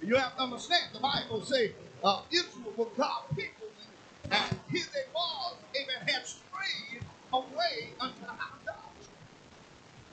You have to understand the Bible say Israel was God's people, and here they was.